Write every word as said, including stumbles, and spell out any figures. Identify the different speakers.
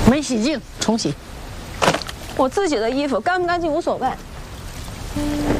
Speaker 1: 没洗净，重洗。
Speaker 2: 我自己的衣服干不干净无所谓。